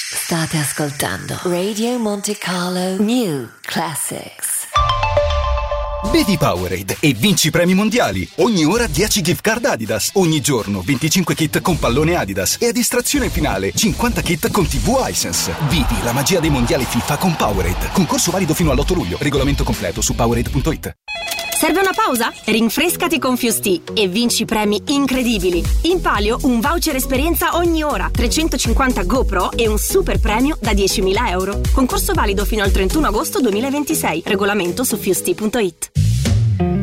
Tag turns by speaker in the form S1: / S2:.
S1: State ascoltando Radio Monte Carlo New Classics.
S2: Bevi Powerade e vinci premi mondiali. Ogni ora 10 gift card Adidas. Ogni giorno 25 kit con pallone Adidas. E a distrazione finale 50 kit con TV Hisense. Vivi la magia dei mondiali FIFA con Powerade. Concorso valido fino all'8 luglio. Regolamento completo su Powerade.it.
S3: Serve una pausa? Rinfrescati con Fusti e vinci premi incredibili. In palio un voucher esperienza ogni ora, 350 GoPro e un super premio da 10.000 euro. Concorso valido fino al 31 agosto 2026. Regolamento su Fusti.it.